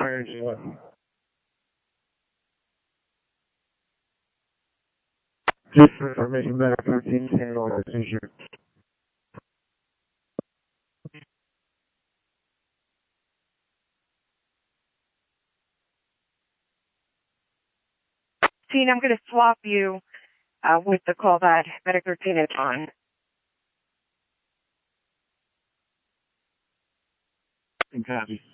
Just information better 1310 or seizure. Teen, I'm going to swap you with the call that Medic 13 is on. Copy.